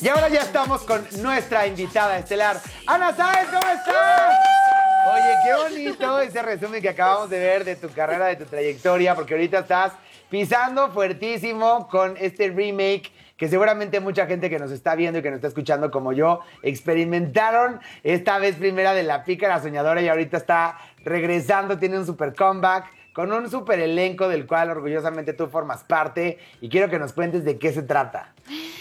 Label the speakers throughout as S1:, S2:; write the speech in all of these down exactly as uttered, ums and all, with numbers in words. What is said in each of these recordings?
S1: Y ahora ya estamos con nuestra invitada estelar, Ana Sáez, ¿cómo estás? Oye, qué bonito ese resumen que acabamos de ver de tu carrera, de tu trayectoria, porque ahorita estás pisando fuertísimo con este remake que seguramente mucha gente que nos está viendo y que nos está escuchando como yo experimentaron esta vez primera de La Pícara Soñadora y ahorita está regresando, tiene un super comeback con un super elenco del cual orgullosamente tú formas parte y quiero que nos cuentes de qué se trata.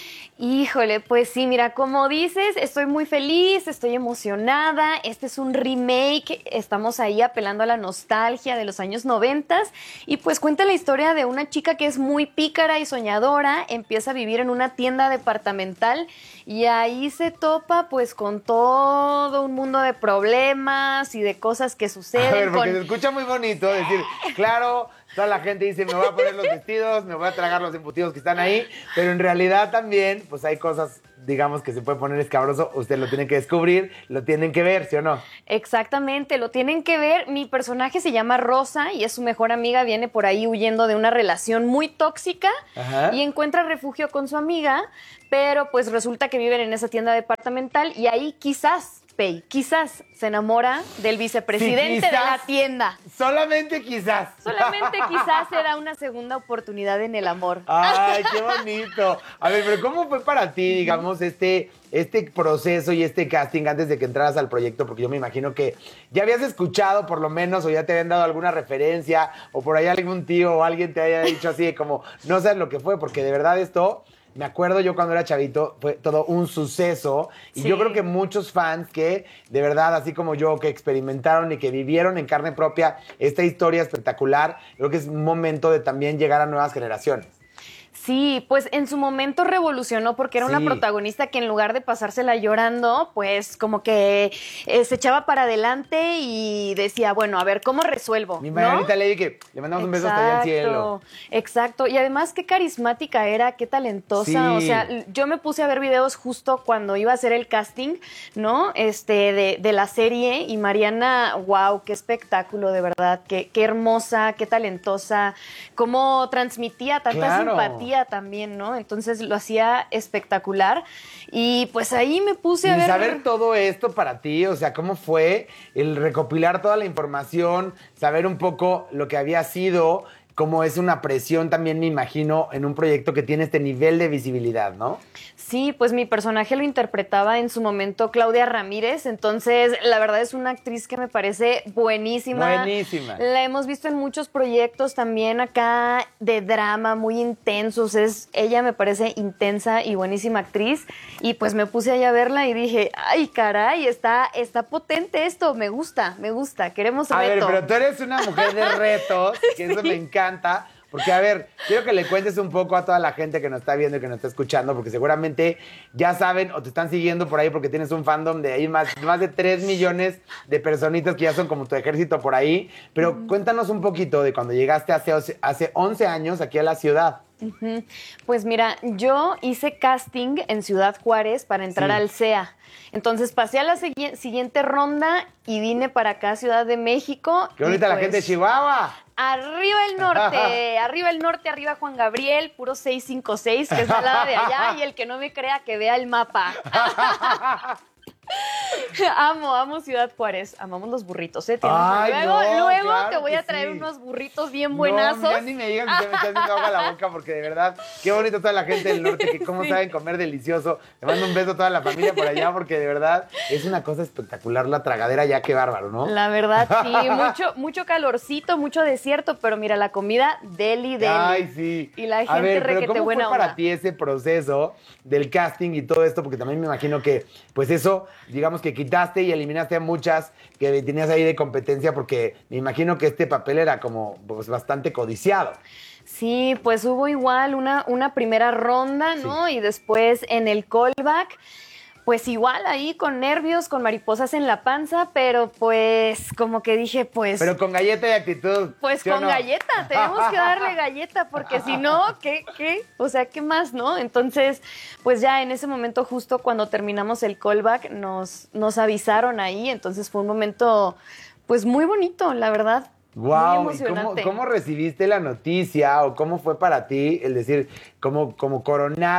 S2: Híjole, pues sí, mira, como dices, estoy muy feliz, estoy emocionada. Este es un remake, estamos ahí apelando a la nostalgia de los años noventas y pues cuenta la historia de una chica que es muy pícara y soñadora, empieza a vivir en una tienda departamental y ahí se topa pues con todo un mundo de problemas y de cosas que suceden.
S1: A ver, porque
S2: con...
S1: se escucha muy bonito decir, claro, toda la gente dice, me voy a poner los vestidos, me voy a tragar los embutidos que están ahí, pero en realidad también, pues hay cosas, digamos, que se puede poner escabroso, ustedes lo tienen que descubrir, lo tienen que ver, ¿sí o no?
S2: Exactamente, lo tienen que ver. Mi personaje se llama Rosa y es su mejor amiga, viene por ahí huyendo de una relación muy tóxica. Ajá. Y encuentra refugio con su amiga, pero pues resulta que viven en esa tienda departamental y ahí quizás... Pei, quizás se enamora del vicepresidente sí, quizás, de la tienda.
S1: Solamente quizás.
S2: Solamente quizás se da una segunda oportunidad en el amor.
S1: Ay, qué bonito. A ver, pero ¿cómo fue para ti, digamos, este, este proceso y este casting antes de que entraras al proyecto? Porque yo me imagino que ya habías escuchado por lo menos o ya te habían dado alguna referencia o por ahí algún tío o alguien te haya dicho así de como, no sabes lo que fue, porque de verdad esto... Me acuerdo yo cuando era chavito, fue todo un suceso. Y sí. Yo creo que muchos fans que, de verdad, así como yo, que experimentaron y que vivieron en carne propia esta historia espectacular, creo que es un momento de también llegar a nuevas generaciones.
S2: Sí, pues en su momento revolucionó porque era sí. una protagonista que en lugar de pasársela llorando, pues como que eh, se echaba para adelante y decía, bueno, a ver, ¿cómo resuelvo?
S1: Mi Margarita, ¿no? Lady, que le mandamos un beso hasta allá al cielo.
S2: Exacto, y además qué carismática era, qué talentosa, sí. O sea, yo me puse a ver videos justo cuando iba a hacer el casting, ¿no? Este, de, de la serie y Mariana, wow, qué espectáculo, de verdad, qué, qué hermosa, qué talentosa, cómo transmitía tanta
S1: claro.
S2: simpatía también, ¿no? Entonces lo hacía espectacular y pues ahí me puse a
S1: y
S2: ver...
S1: saber todo esto para ti, o sea, cómo fue el recopilar toda la información, saber un poco lo que había sido, cómo es una presión también, me imagino, en un proyecto que tiene este nivel de visibilidad, ¿no?
S2: Sí, pues mi personaje lo interpretaba en su momento Claudia Ramírez, entonces la verdad es una actriz que me parece buenísima.
S1: Buenísima.
S2: La hemos visto en muchos proyectos también acá de drama, muy intensos. Es, ella me parece intensa y buenísima actriz. Y pues me puse ahí a verla y dije, ay, caray, está, está potente esto, me gusta, me gusta, queremos reto.
S1: A ver, pero tú eres una mujer de retos, que sí. Eso me encanta. Porque, a ver, quiero que le cuentes un poco a toda la gente que nos está viendo y que nos está escuchando, porque seguramente ya saben o te están siguiendo por ahí porque tienes un fandom de ahí más, más de tres millones de personitas que ya son como tu ejército por ahí. Pero mm. cuéntanos un poquito de cuando llegaste hace, hace once años aquí a la ciudad.
S2: Uh-huh. Pues mira, yo hice casting en Ciudad Juárez para entrar sí. al C E A. Entonces pasé a la segui- siguiente ronda y vine para acá, Ciudad de México.
S1: ¡Qué bonita
S2: pues,
S1: la gente de Chihuahua!
S2: Arriba el norte, arriba el norte, arriba Juan Gabriel, puro seiscientos cincuenta y seis, que es al lado de allá, y el que no me crea que vea el mapa. Amo, amo Ciudad Juárez. Amamos los burritos, ¿eh?
S1: Ay,
S2: luego
S1: no,
S2: luego
S1: claro
S2: te voy a traer
S1: sí.
S2: unos burritos bien buenazos.
S1: No, ya ni me digan que se me está haciendo agua la boca porque de verdad, qué bonito toda la gente del norte, que cómo sí. saben comer delicioso. Te mando un beso a toda la familia por allá porque de verdad es una cosa espectacular la tragadera ya, qué bárbaro, ¿no?
S2: La verdad, sí. Mucho, mucho calorcito, mucho desierto, pero mira, la comida deli, deli.
S1: Ay, sí.
S2: Y la gente
S1: a ver,
S2: requete
S1: pero ¿cómo
S2: buena
S1: fue para
S2: onda?
S1: ti ese proceso del casting y todo esto? Porque también me imagino que, pues eso, digamos que quitaste y eliminaste a muchas que tenías ahí de competencia porque me imagino que este papel era como pues, bastante codiciado.
S2: Sí, pues hubo igual una, una primera ronda, ¿no? Sí. Y después en el callback, pues igual ahí con nervios, con mariposas en la panza, pero pues como que dije, pues...
S1: Pero con galleta y actitud.
S2: Pues
S1: ¿sí
S2: con
S1: no?
S2: galleta, tenemos que darle galleta, porque si no, ¿qué? ¿Qué? O sea, ¿qué más, no? Entonces, pues ya en ese momento, justo cuando terminamos el callback, nos, nos avisaron ahí, entonces fue un momento, pues muy bonito, la verdad.
S1: Wow, ¿y cómo, cómo recibiste la noticia o cómo fue para ti el decir, cómo, cómo coronar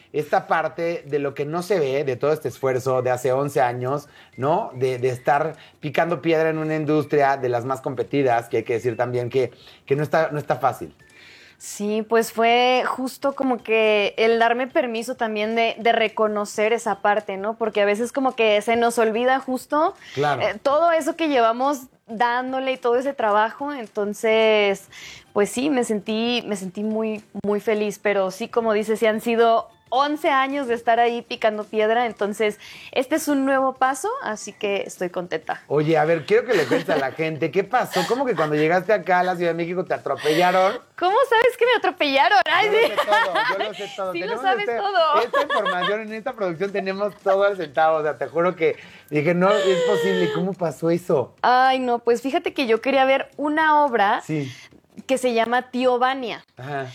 S1: esta parte de lo que no se ve, de todo este esfuerzo de hace once años, ¿no? De, de estar picando piedra en una industria de las más competidas, que hay que decir también que, que no está, no está fácil.
S2: Sí, pues fue justo como que el darme permiso también de, de reconocer esa parte, ¿no? Porque a veces como que se nos olvida justo
S1: Claro.
S2: eh, todo eso que llevamos dándole y todo ese trabajo. Entonces, pues sí, me sentí, me sentí muy, muy feliz. Pero sí, como dices, sí han sido once años de estar ahí picando piedra. Entonces, este es un nuevo paso, así que estoy contenta.
S1: Oye, a ver, quiero que le cuentes a la gente, ¿qué pasó? ¿Cómo que cuando llegaste acá a la Ciudad de México te atropellaron?
S2: ¿Cómo sabes que me atropellaron? Ay,
S1: Yo lo
S2: sí.
S1: sé todo, yo lo sé todo.
S2: Sí lo
S1: Tenemos
S2: sabes
S1: este-
S2: todo.
S1: Esta información, en esta producción tenemos todo al centavo. O sea, te juro que dije, no, es posible. ¿Cómo pasó eso?
S2: Ay, no, pues fíjate que yo quería ver una obra
S1: Sí.
S2: que se llama Tío Vania.
S1: Ajá.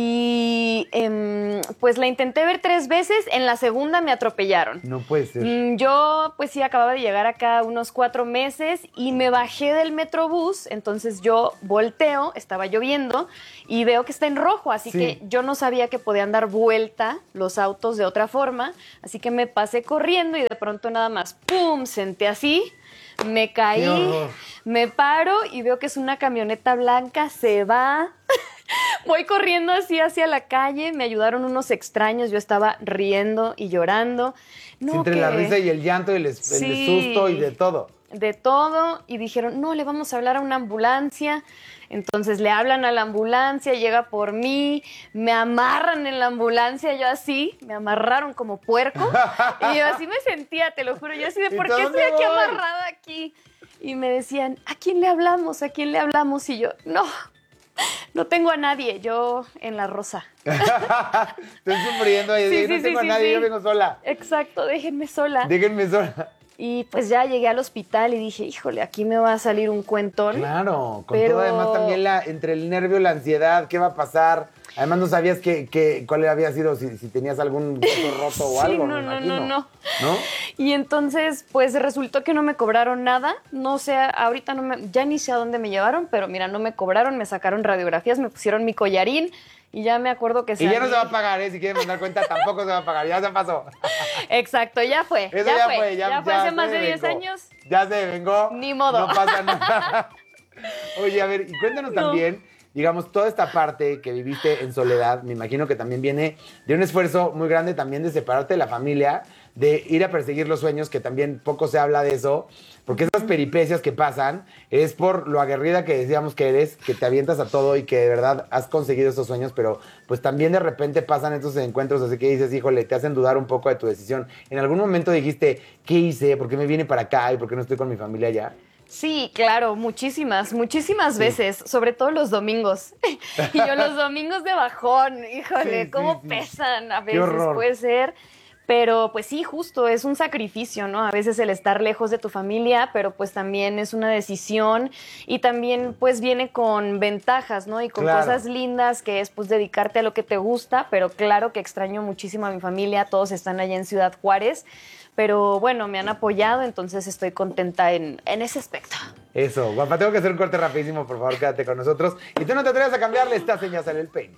S2: Y em, pues la intenté ver tres veces, en la segunda me atropellaron.
S1: No puede ser.
S2: Mm, Yo pues sí acababa de llegar acá unos cuatro meses y me bajé del metrobús, entonces yo volteo, estaba lloviendo y veo que está en rojo, así
S1: Sí.
S2: que yo no sabía que podían dar vuelta los autos de otra forma, así que me pasé corriendo y de pronto nada más, ¡pum!, senté así. Me
S1: Qué
S2: caí,
S1: horror.
S2: me paro y veo que es una camioneta blanca, se va. Voy corriendo así hacia la calle, me ayudaron unos extraños, yo estaba riendo y llorando. No,
S1: Sí, entre
S2: que-
S1: la risa y el llanto y el, es- el
S2: Sí.
S1: susto y de todo.
S2: de todo, y dijeron, no, le vamos a hablar a una ambulancia. Entonces le hablan a la ambulancia, llega por mí, me amarran en la ambulancia, yo así, me amarraron como puerco, y yo así me sentía, te lo juro, yo así de,
S1: ¿Y
S2: ¿por
S1: tú
S2: qué
S1: dónde
S2: estoy aquí
S1: voy?
S2: amarrada aquí? Y me decían, ¿a quién le hablamos? ¿A quién le hablamos? Y yo, no, no tengo a nadie, yo en la rosa.
S1: Estoy sufriendo y
S2: Sí,
S1: digo,
S2: sí,
S1: no
S2: sí,
S1: tengo a
S2: sí,
S1: nadie,
S2: sí.
S1: yo vengo sola.
S2: Exacto, déjenme sola.
S1: Déjenme sola.
S2: Y pues ya llegué al hospital y dije, híjole, aquí me va a salir un cuentón.
S1: Claro, con
S2: Pero-
S1: todo además también la, entre el nervio, la ansiedad, ¿qué va a pasar? Además no sabías que, que- cuál había sido, si, si tenías algún hueso roto o
S2: Sí,
S1: algo,
S2: no,
S1: me
S2: no,
S1: imagino.
S2: no, no.
S1: ¿No?
S2: Y entonces, pues resultó que no me cobraron nada. No sé, ahorita no me, ya ni sé a dónde me llevaron, pero mira, no me cobraron, me sacaron radiografías, me pusieron mi collarín y ya me acuerdo que
S1: Y ya no
S2: salí-
S1: se va a pagar, ¿eh? Si quieren mandar cuenta, tampoco se va a pagar, ya se pasó.
S2: Exacto, ya fue.
S1: Eso
S2: ya,
S1: ya,
S2: fue,
S1: fue, ya,
S2: ya fue
S1: ya
S2: hace
S1: se
S2: más de diez
S1: vengó.
S2: años.
S1: Ya se vengó.
S2: Ni modo.
S1: No pasa nada. Oye, a ver, y cuéntanos
S2: No.
S1: también, digamos, toda esta parte que viviste en soledad, me imagino que también viene de un esfuerzo muy grande también de separarte de la familia, de ir a perseguir los sueños, que también poco se habla de eso, porque esas peripecias que pasan es por lo aguerrida que decíamos que eres, que te avientas a todo y que de verdad has conseguido esos sueños, pero pues también de repente pasan estos encuentros, así que dices, híjole, te hacen dudar un poco de tu decisión. ¿En algún momento dijiste, qué hice? ¿Por qué me vine para acá? ¿Y por qué no estoy con mi familia allá?
S2: Sí, claro, muchísimas, muchísimas
S1: Sí.
S2: veces, sobre todo los domingos. Y yo los domingos de bajón, híjole,
S1: Sí, sí,
S2: cómo
S1: sí.
S2: pesan a
S1: Qué
S2: veces,
S1: horror.
S2: puede ser. Pero pues sí, justo, es un sacrificio, ¿no? A veces el estar lejos de tu familia, pero pues también es una decisión y también pues viene con ventajas, ¿no? Y con
S1: Claro.
S2: cosas lindas que es pues dedicarte a lo que te gusta, pero claro que extraño muchísimo a mi familia, todos están allá en Ciudad Juárez, pero bueno, me han apoyado, entonces estoy contenta en, en ese aspecto.
S1: Eso, guapa, tengo que hacer un corte rapidísimo, por favor, quédate con nosotros. Y tú no te atreves a cambiarle, estás en Ya Sale el Peine.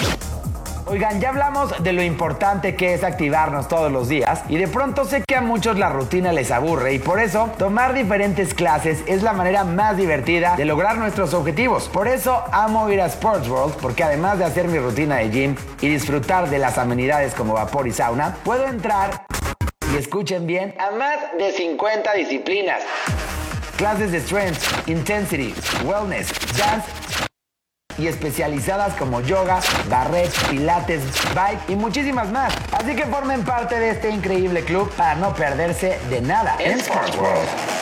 S1: Oigan, ya hablamos de lo importante que es activarnos todos los días y de pronto sé que a muchos la rutina les aburre y por eso tomar diferentes clases es la manera más divertida de lograr nuestros objetivos. Por eso amo ir a Sports World porque además de hacer mi rutina de gym y disfrutar de las amenidades como vapor y sauna, puedo entrar, y escuchen bien, a más de cincuenta disciplinas. Clases de strength, intensity, wellness, dance y especializadas como yoga, barret, pilates, bike y muchísimas más. Así que formen parte de este increíble club para no perderse de nada en Sports World.